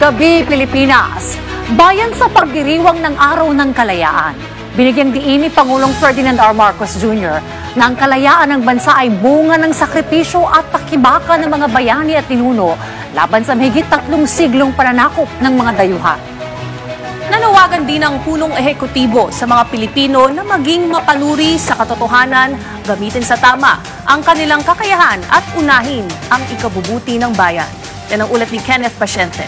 Gabi, Pilipinas. Bayan sa pagdiriwang ng Araw ng Kalayaan. Binigyang diin ni Pangulong Ferdinand R. Marcos Jr. na ang kalayaan ng bansa ay bunga ng sakripisyo at pakibaka ng mga bayani at ninuno laban sa mahigit 3 siglong pananakop ng mga dayuhan. Nanawagan din ang punong ehekutibo sa mga Pilipino na maging mapanuri sa katotohanan, gamitin sa tama ang kanilang kakayahan at unahin ang ikabubuti ng bayan. Yan ang ulat ni Kenneth Pasyente.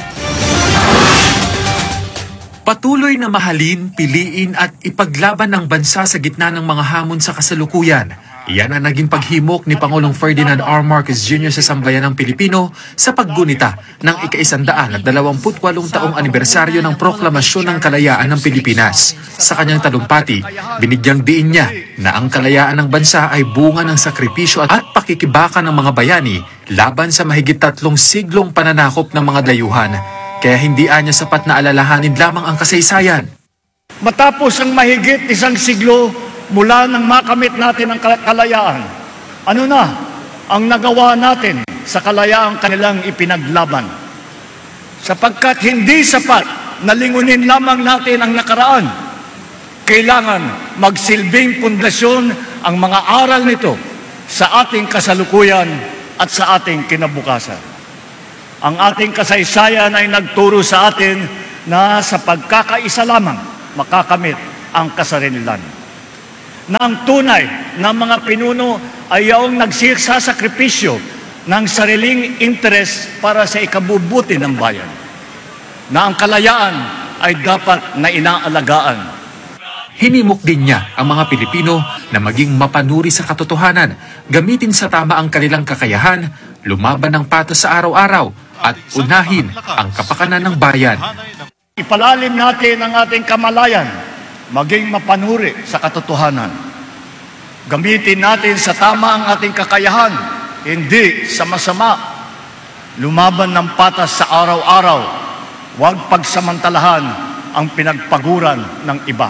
Patuloy na mahalin, piliin at ipaglaban ang bansa sa gitna ng mga hamon sa kasalukuyan. Iyan ang naging paghimok ni Pangulong Ferdinand R. Marcos Jr. sa sambayan ng Pilipino sa paggunita ng ika-128 taong anibersaryo ng Proklamasyon ng Kalayaan ng Pilipinas. Sa kanyang talumpati, binigyang diin niya na ang kalayaan ng bansa ay bunga ng sakripisyo at pakikibaka ng mga bayani laban sa mahigit 3 siglong pananakop ng mga dayuhan. Kaya hindi niya sapat na alalahanin lamang ang kasaysayan. Matapos ang mahigit 1 siglo mula nang makamit natin ang kalayaan, ano na ang nagawa natin sa kalayaang kanilang ipinaglaban? Sapagkat hindi sapat na lingunin lamang natin ang nakaraan, kailangan magsilbing pundasyon ang mga aral nito sa ating kasalukuyan at sa ating kinabukasan. Ang ating kasaysayan ay nagturo sa atin na sa pagkakaisa lamang makakamit ang kasarilinan. Na ang tunay na mga pinuno ay yaong nagsasakripisyo ng sariling interes para sa ikabubuti ng bayan. Na ang kalayaan ay dapat na inaalagaan. Hinimok din niya ang mga Pilipino na maging mapanuri sa katotohanan, gamitin sa tama ang kanilang kakayahan, lumaban ng patas sa araw-araw, at unahin ang kapakanan ng bayan. Ipalalim natin ang ating kamalayan, maging mapanuri sa katotohanan. Gamitin natin sa tama ang ating kakayahan, hindi sa masama. Lumaban ng patas sa araw-araw, huwag pagsamantalahan ang pinagpaguran ng iba.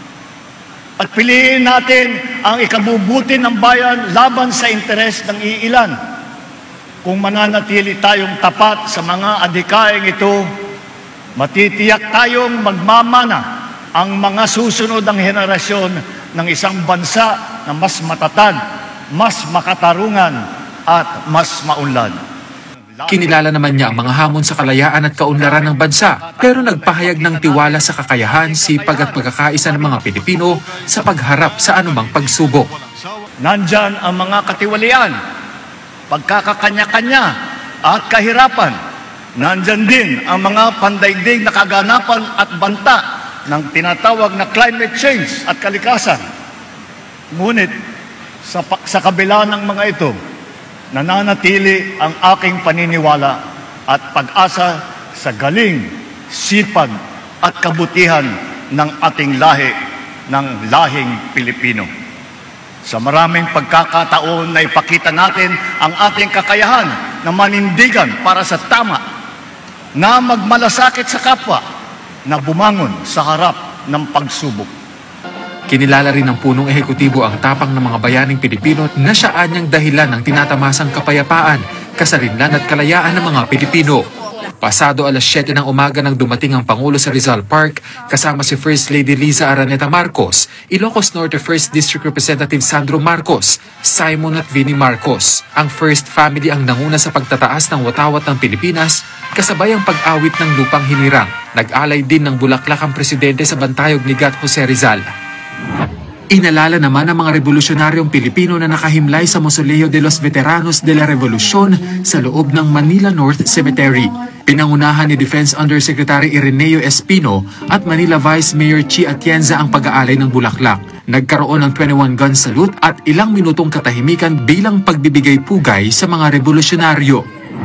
At piliin natin ang ikabubuti ng bayan laban sa interes ng iilan. Kung mananatili tayong tapat sa mga adhikaing ito, matitiyak tayong magmamana ang mga susunod ang henerasyon ng isang bansa na mas matatag, mas makatarungan at mas maunlad. Kinilala naman niya ang mga hamon sa kalayaan at kaunlaran ng bansa, pero nagpahayag ng tiwala sa kakayahan, sipag at pagkakaisa ng mga Pilipino sa pagharap sa anumang pagsubok. Nandyan ang mga katiwalian, pagkakakanya-kanya at kahirapan. Nandyan din ang mga pandaigdig na kaganapan at banta ng tinatawag na climate change at kalikasan. Ngunit sa kabila ng mga ito, nananatili ang aking paniniwala at pag-asa sa galing, sipag at kabutihan ng ating lahi, ng lahing Pilipino. Sa maraming pagkakataon na ipakita natin ang ating kakayahan na manindigan para sa tama, na magmalasakit sa kapwa, na bumangon sa harap ng pagsubok. Kinilala rin ng punong ehekutibo ang tapang ng mga bayaning Pilipino na siya anyang dahilan ng tinatamasang kapayapaan, kasarinlan at kalayaan ng mga Pilipino. Pasado alas 7 ng umaga nang dumating ang Pangulo sa Rizal Park kasama si First Lady Liza Araneta Marcos, Ilocos Norte 1st District Representative Sandro Marcos, Simon at Vinnie Marcos. Ang First Family ang nanguna sa pagtataas ng watawat ng Pilipinas kasabay ang pag-awit ng lupang hinirang. Nag-alay din ng bulaklak ang presidente sa bantayog ni Gat Jose Rizal. Inalala naman ang mga revolusyonaryong Pilipino na nakahimlay sa Mausoleo de los Veteranos de la Revolucion sa loob ng Manila North Cemetery. Pinangunahan ni Defense Undersecretary Ireneo Espino at Manila Vice Mayor Chi Atienza ang pag-aalay ng bulaklak. Nagkaroon ng 21-gun salute at ilang minutong katahimikan bilang pagbibigay pugay sa mga revolusyonaryo.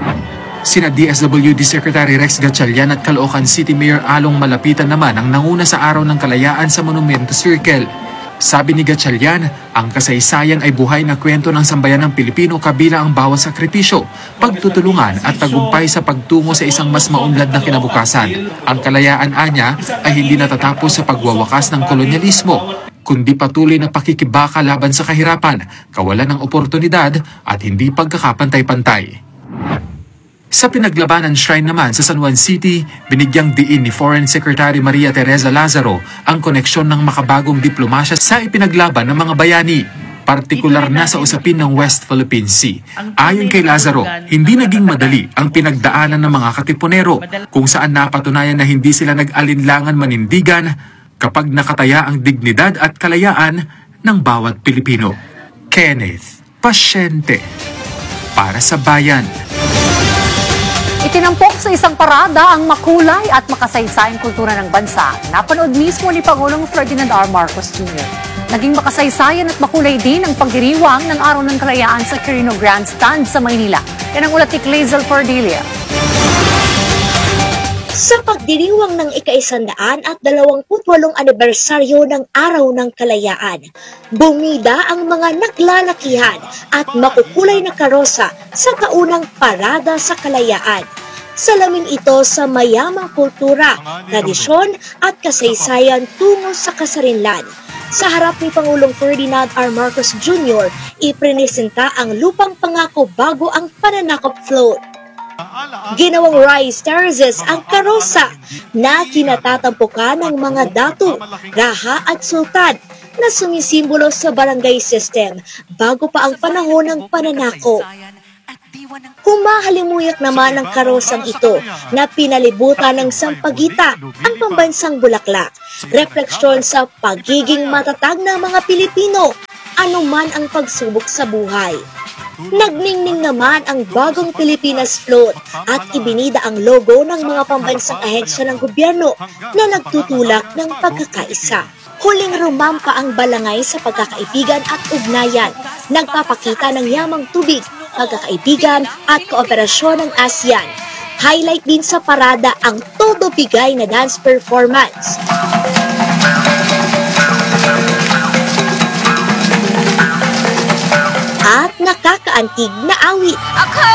Sina DSWD Secretary Rex Gatchalian at Caloocan City Mayor Along Malapitan naman ang nanguna sa Araw ng Kalayaan sa Monumento Circle. Sabi ni Gatchalian, ang kasaysayan ay buhay na kwento ng sambayan ng Pilipino kabilang ang bawat sakripisyo, pagtutulungan at tagumpay sa pagtungo sa isang mas maunlad na kinabukasan. Ang kalayaan anya ay hindi natatapos sa pagwawakas ng kolonyalismo, kundi patuloy na pakikibaka laban sa kahirapan, kawalan ng oportunidad at hindi pagkakapantay-pantay. Sa Pinaglabanan Shrine naman sa San Juan City, binigyang diin ni Foreign Secretary Maria Teresa Lazaro ang koneksyon ng makabagong diplomasya sa ipinaglaban ng mga bayani, partikular na sa usapin ng West Philippine Sea. Ayon kay Lazaro, hindi naging madali ang pinagdaanan ng mga katipunero kung saan napatunayan na hindi sila nag-alinlangan manindigan kapag nakataya ang dignidad at kalayaan ng bawat Pilipino. Kenneth Pasyente, para sa Bayan. Itinampok sa isang parada ang makulay at makasaysayang kultura ng bansa. Napanood mismo ni Pangulong Ferdinand R. Marcos Jr. Naging makasaysayan at makulay din ang pagdiriwang ng Araw ng Kalayaan sa Quirino Grandstand sa Maynila. Yan ang ulat ni Clazel Cordelia. Sa pagdiriwang ng ika-128 anibersaryo ng Araw ng Kalayaan, bumida ang mga naglalakihan at makukulay na karosa sa kaunang parada sa kalayaan. Salamin ito sa mayamang kultura, tradisyon at kasaysayan tungo sa kasarinlan. Sa harap ni Pangulong Ferdinand R. Marcos Jr., iprenesenta ang lupang pangako bago ang pananakop float. Ginawang rice terraces ang karosa na kinatatampukan ng mga datu, raha at sultan na sumisimbolo sa barangay system bago pa ang panahon ng pananako. Humahalimuyak naman ang karosang ito na pinalibutan ng sampagita ang pambansang bulaklak, refleksyon sa pagiging matatag ng mga Pilipino, anuman ang pagsubok sa buhay. Nagningning naman ang bagong Pilipinas float at ibinida ang logo ng mga pambansang ahensya ng gobyerno na nagtutulak ng pagkakaisa. Huling rumampa ang balangay sa pagkakaibigan at ugnayan, nagpapakita ng yamang tubig, pagkakaibigan at kooperasyon ng ASEAN. Highlight din sa parada ang todo bigay na dance performance. At nakakaantig na awit.